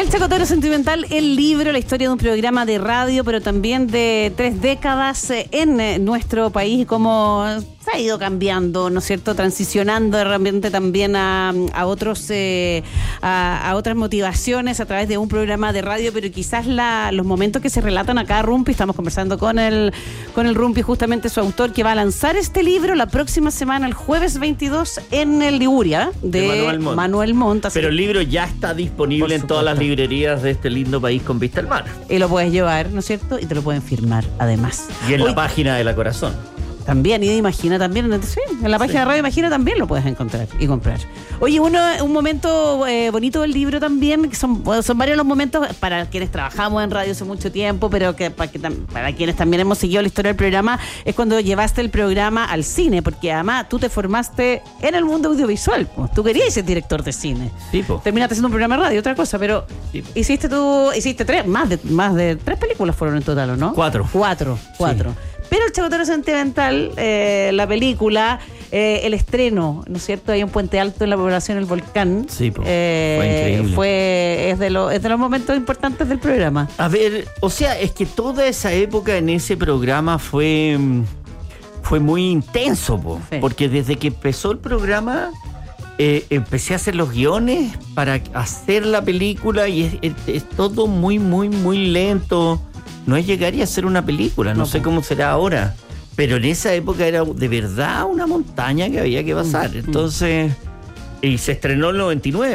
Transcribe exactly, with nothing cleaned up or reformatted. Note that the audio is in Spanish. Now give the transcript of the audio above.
El Chacotero Sentimental, el libro, la historia de un programa de radio, pero también de tres décadas en nuestro país y cómo se ha ido cambiando, ¿no es cierto? Transicionando realmente también a, a otros eh, a, a otras motivaciones a través de un programa de radio, pero quizás la, los momentos que se relatan acá, Rumpi, estamos conversando con el, con el Rumpi, justamente su autor, que va a lanzar este libro la próxima semana, el jueves veintidós, en el Liguria, de, de Manuel Montt. Manuel Montt pero el libro ya está disponible en todas las librerías de este lindo país con vista al mar. Y lo puedes llevar, ¿no es cierto? Y te lo pueden firmar, además. Y en Hoy, la página de La Corazón. También, y de Imagina también, sí, en la página sí. de Radio Imagina también lo puedes encontrar y comprar. Oye, uno, un momento eh, bonito del libro también, que son, son varios los momentos para quienes trabajamos en radio hace mucho tiempo, pero que para, que para quienes también hemos seguido la historia del programa, es cuando llevaste el programa al cine, porque además tú te formaste en el mundo audiovisual, pues. Tú querías ser director de cine. Sí, po. Terminaste haciendo un programa de radio, otra cosa, pero sí, hiciste tú, hiciste tres, más de, más de tres películas fueron en total, ¿o no? Cuatro. Cuatro, cuatro. Sí. Pero El Chacotero Sentimental, eh, la película, eh, el estreno, ¿no es cierto? Hay un puente alto en la población del Volcán. Sí, po, eh, fue increíble. Fue, es, de lo, es de los momentos importantes del programa. A ver, o sea, es que toda esa época en ese programa fue, fue muy intenso, po, sí. Porque desde que empezó el programa... Eh, empecé a hacer los guiones para hacer la película y es, es, es todo muy, muy, muy lento. No es llegaría a ser una película, no, no sé cómo será ahora. Pero en esa época era de verdad una montaña que había que pasar. Entonces, y se estrenó en el noventa y nueve.